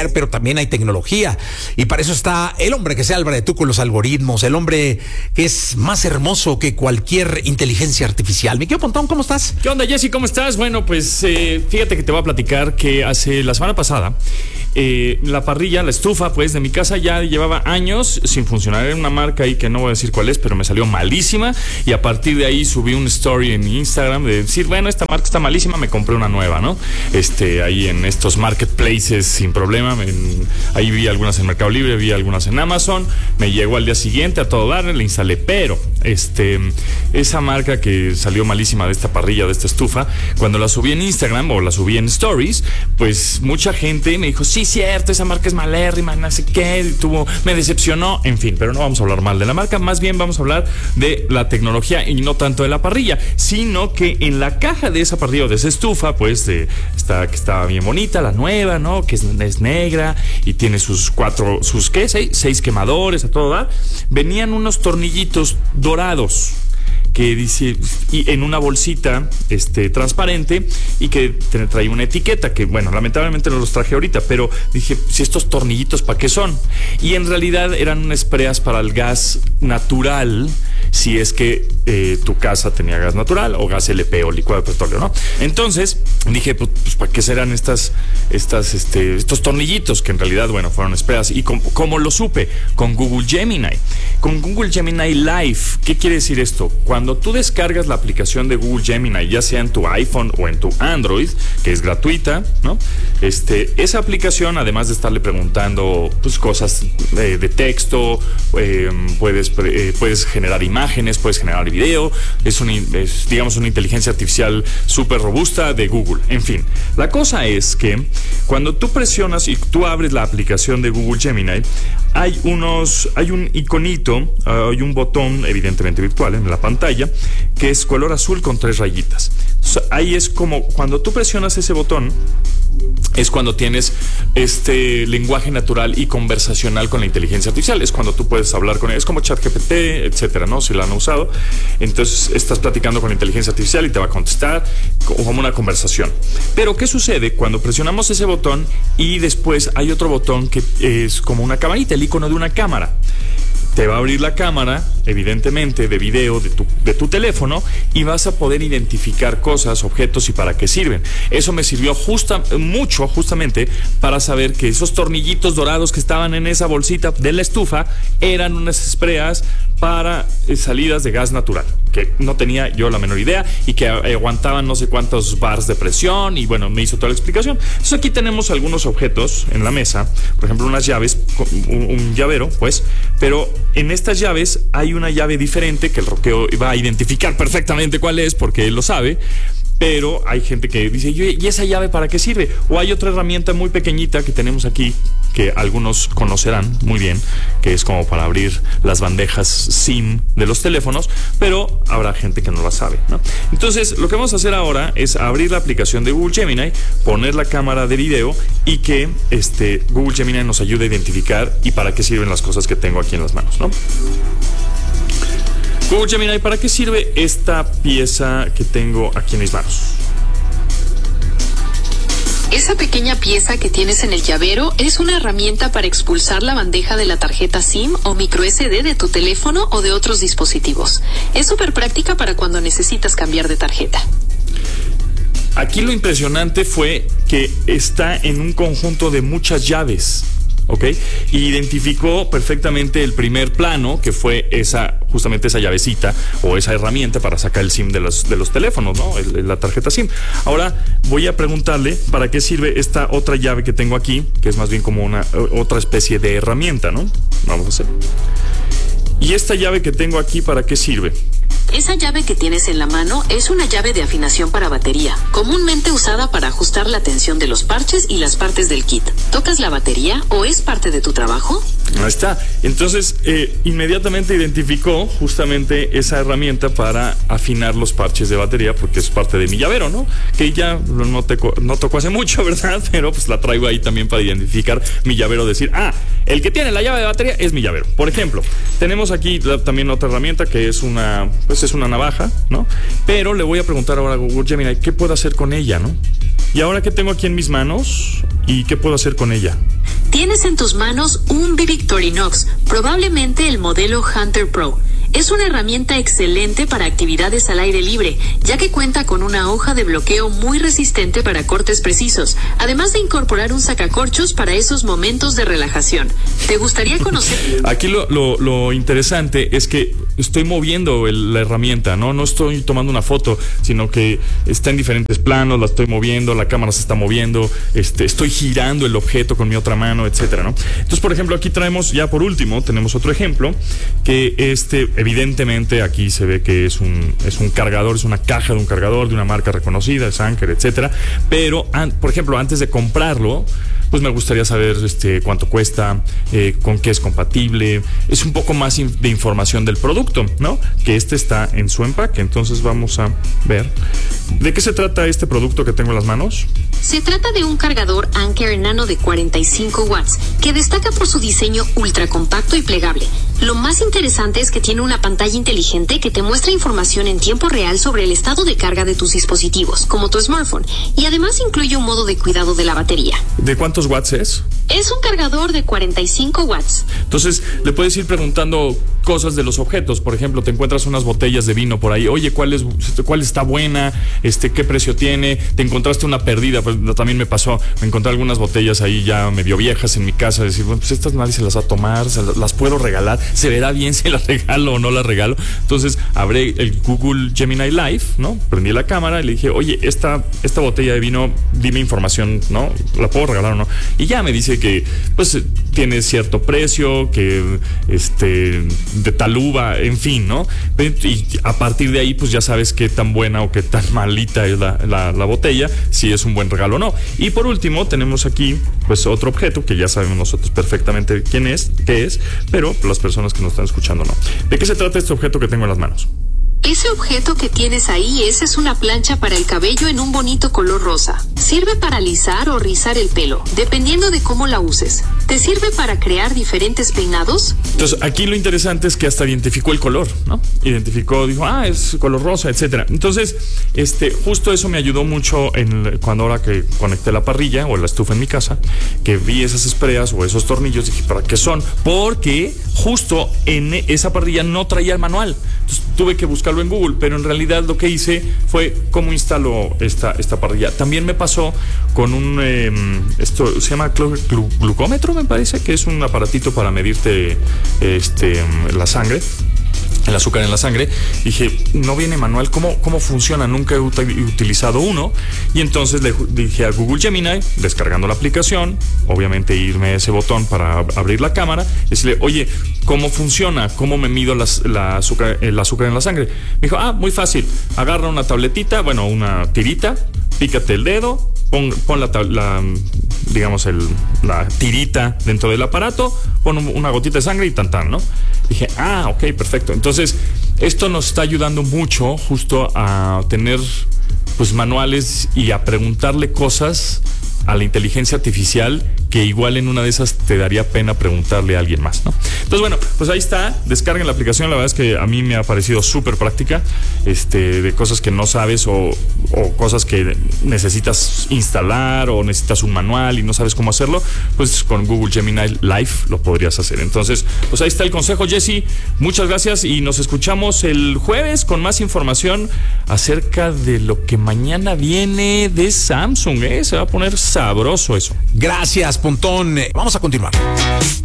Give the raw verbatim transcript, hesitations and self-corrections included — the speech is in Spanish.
poder, pero también hay tecnología. Y para eso está el hombre que se albra de tú con los algoritmos, el hombre que es más hermoso que cualquier inteligencia artificial. Mi querido Pontón, ¿cómo estás? ¿Qué onda, Jessy? ¿Cómo estás? Bueno, pues eh, fíjate que te voy a platicar que hace la semana pasada eh, la parrilla, la estufa, pues, de mi casa ya llevaba años sin funcionar. Era una marca ahí que no voy a decir cuál es, pero me salió malísima. Y a partir de ahí subí un story en mi Instagram de decir, bueno, esta marca está malísima, me compré una nueva, ¿no? Este, ahí en estos marketplaces sin problema. En, ahí vi algunas en Mercado Libre, vi algunas en Amazon. Me llegó al día siguiente a todo dar, le instalé, pero este, esa marca que salió malísima de esta parrilla, de esta estufa, cuando la subí en Instagram o la subí en Stories, pues mucha gente me dijo, sí, cierto, esa marca es malérrima, no sé qué, tuvo, me decepcionó, en fin, pero no vamos a hablar mal de la marca, más bien vamos a hablar de la tecnología y no tanto de la parrilla, sino que en la caja de esa parrilla o de esa estufa, pues de, está, que estaba bien bonita, la nueva, ¿no? Que es, es negra y tiene sus cuatro, sus ¿qué? Seis, seis quemadores a todo dar. Venían unos tornillitos dorados que dice, y en una bolsita este, transparente, y que trae una etiqueta, que bueno, lamentablemente no los traje ahorita, pero dije, si estos tornillitos, ¿para qué son? Y en realidad eran unas espreas para el gas natural, si es que eh, tu casa tenía gas natural o gas L P o licuado de petróleo, ¿no? Entonces dije, pues, pues ¿para qué serán estas, estas, este, estos tornillitos? Que en realidad, bueno, fueron espreas. ¿Y com cómo lo supe? Con Google Gemini. Con Google Gemini Live. ¿Qué quiere decir esto? Cuando tú descargas la aplicación de Google Gemini, ya sea en tu iPhone o en tu Android, que es gratuita, ¿no? Este, esa aplicación, además de estarle preguntando pues, cosas eh, de texto, eh, puedes, eh, puedes generar imágenes, puedes generar video, es, un, es digamos una inteligencia artificial súper robusta de Google. En fin, la cosa es que cuando tú presionas y tú abres la aplicación de Google Gemini, hay unos, hay un iconito, uh, hay un botón evidentemente virtual en la pantalla que es color azul con tres rayitas. Entonces, ahí es como cuando tú presionas ese botón, es cuando tienes este lenguaje natural y conversacional con la inteligencia artificial. Es cuando tú puedes hablar con él. Es como ChatGPT, etcétera, ¿no? Si lo han usado. Entonces estás platicando con la inteligencia artificial y te va a contestar como una conversación. Pero ¿qué sucede cuando presionamos ese botón y después hay otro botón que es como una camarita, el icono de una cámara? Te va a abrir la cámara, evidentemente, de video de tu, de tu teléfono, y vas a poder identificar cosas, objetos y para qué sirven. Eso me sirvió justa, mucho, justamente, para saber que esos tornillitos dorados que estaban en esa bolsita de la estufa eran unas espreas para eh, salidas de gas natural, que no tenía yo la menor idea, y que aguantaban no sé cuántos bars de presión, y bueno, me hizo toda la explicación. Entonces aquí tenemos algunos objetos en la mesa, por ejemplo unas llaves, un, un llavero, pues, pero en estas llaves hay una llave diferente que el roqueo va a identificar perfectamente cuál es, porque él lo sabe. Pero hay gente que dice, ¿y esa llave para qué sirve? O hay otra herramienta muy pequeñita que tenemos aquí, que algunos conocerán muy bien, que es como para abrir las bandejas SIM de los teléfonos, pero habrá gente que no la sabe, ¿no? Entonces, lo que vamos a hacer ahora es abrir la aplicación de Google Gemini, poner la cámara de video y que este, Google Gemini nos ayude a identificar y para qué sirven las cosas que tengo aquí en las manos, ¿no? Google Gemini, ¿para qué sirve esta pieza que tengo aquí en mis manos? Esa pequeña pieza que tienes en el llavero es una herramienta para expulsar la bandeja de la tarjeta SIM o micro S D de tu teléfono o de otros dispositivos. Es súper práctica para cuando necesitas cambiar de tarjeta. Aquí lo impresionante fue que está en un conjunto de muchas llaves. ¿Ok? Y identificó perfectamente el primer plano, que fue esa, justamente esa llavecita o esa herramienta para sacar el SIM de los, de los teléfonos, ¿no? El, la tarjeta SIM. Ahora voy a preguntarle para qué sirve esta otra llave que tengo aquí, que es más bien como una otra especie de herramienta, ¿no? Vamos a hacer. ¿Y esta llave que tengo aquí para qué sirve? Esa llave que tienes en la mano es una llave de afinación para batería, comúnmente usada para ajustar la tensión de los parches y las partes del kit. ¿Tocas la batería o es parte de tu trabajo? Ahí está. Entonces, eh, inmediatamente identificó justamente esa herramienta para afinar los parches de batería, porque es parte de mi llavero, ¿no? Que ya no, te, no tocó hace mucho, ¿verdad? Pero pues la traigo ahí también para identificar mi llavero, decir, ah, el que tiene la llave de batería es mi llavero. Por ejemplo, tenemos aquí la, también otra herramienta que es una, pues es una navaja, ¿no? Pero le voy a preguntar ahora a Google Gemini, ¿qué puedo hacer con ella, no? Y ahora, ¿qué tengo aquí en mis manos? ¿Y qué puedo hacer con ella? Tienes en tus manos un Victorinox, probablemente el modelo Hunter Pro. Es una herramienta excelente para actividades al aire libre, ya que cuenta con una hoja de bloqueo muy resistente para cortes precisos, además de incorporar un sacacorchos para esos momentos de relajación. ¿Te gustaría conocer? Aquí lo, lo, lo interesante es que estoy moviendo el, la herramienta, ¿no? No estoy tomando una foto, sino que está en diferentes planos, la estoy moviendo, la cámara se está moviendo, este, estoy girando el objeto con mi otra mano, etcétera, ¿no? Entonces, por ejemplo, aquí traemos, ya por último, tenemos otro ejemplo, que este, evidentemente, aquí se ve que es un, es un cargador, es una caja de un cargador de una marca reconocida, es Anker, etcétera, pero, an, por ejemplo, antes de comprarlo, pues me gustaría saber este, cuánto cuesta, eh, con qué es compatible, es un poco más in, de información del producto, ¿no? Que este está en su empaque, entonces vamos a ver. ¿De qué se trata este producto que tengo en las manos? Se trata de un cargador Anker Nano de cuarenta y cinco watts, que destaca por su diseño ultra compacto y plegable. Lo más interesante es que tiene una pantalla inteligente que te muestra información en tiempo real sobre el estado de carga de tus dispositivos, como tu smartphone, y además incluye un modo de cuidado de la batería. ¿De cuántos watts es? Es un cargador de cuarenta y cinco watts. Entonces, le puedes ir preguntando cosas de los objetos. Por ejemplo, te encuentras unas botellas de vino por ahí. Oye, ¿cuál es, cuál está buena? Este, ¿qué precio tiene? Te encontraste una perdida. Pues también me pasó. Me encontré algunas botellas ahí ya medio viejas en mi casa. Decir, bueno, pues estas nadie se las va a tomar. Se las, las puedo regalar. ¿Se verá bien si las regalo o no las regalo? Entonces, abrí el Google Gemini Live, ¿no? Prendí la cámara y le dije, oye, esta, esta botella de vino, dime información, ¿no? ¿La puedo regalar o no? Y ya me dice que, pues, tiene cierto precio, que, este, de tal uva, en fin, ¿no? Y a partir de ahí, pues ya sabes qué tan buena o qué tan malita es la, la, la botella, si es un buen regalo o no. Y por último, tenemos aquí, pues, otro objeto que ya sabemos nosotros perfectamente quién es, qué es, pero las personas que nos están escuchando no. ¿De qué se trata este objeto que tengo en las manos? Ese objeto que tienes ahí, esa es una plancha para el cabello en un bonito color rosa. Sirve para alisar o rizar el pelo, dependiendo de cómo la uses. ¿Te sirve para crear diferentes peinados? Entonces, aquí lo interesante es que hasta identificó el color, ¿no? Identificó, dijo, ah, es color rosa, etcétera. Entonces, este, justo eso me ayudó mucho en, cuando ahora que conecté la parrilla o la estufa en mi casa, que vi esas espreas o esos tornillos, dije, ¿para qué son? Porque justo en esa parrilla no traía el manual. Entonces, tuve que buscarlo en Google, pero en realidad lo que hice fue cómo instaló esta, esta parrilla. También me pasó con un, eh, esto se llama glu, glu, glucómetro, me parece, que es un aparatito para medirte este, la sangre, el azúcar en la sangre. Dije, no viene manual, ¿cómo, cómo funciona? Nunca he utilizado uno. Y entonces le dije a Google Gemini, descargando la aplicación, obviamente irme a ese botón para abrir la cámara, y decirle, oye, ¿cómo funciona? ¿Cómo me mido las, la azúcar, el azúcar en la sangre? Me dijo, ah, muy fácil, agarra una tabletita, bueno, una tirita, pícate el dedo, pon, pon la, la digamos, el, la tirita dentro del aparato, pon una gotita de sangre y tan tan, ¿no? Dije, ah, ok, perfecto. Entonces, esto nos está ayudando mucho justo a tener, pues, manuales y a preguntarle cosas a la inteligencia artificial que igual en una de esas te daría pena preguntarle a alguien más, ¿no? Entonces, bueno, pues ahí está, descarguen la aplicación. La verdad es que a mí me ha parecido súper práctica, este, de cosas que no sabes o, o cosas que necesitas instalar o necesitas un manual y no sabes cómo hacerlo, pues con Google Gemini Live lo podrías hacer. Entonces, pues ahí está el consejo, Jesse. Muchas gracias y nos escuchamos el jueves con más información acerca de lo que mañana viene de Samsung, ¿eh? Se va a poner sabroso eso. Gracias, Pontón. Vamos a continuar.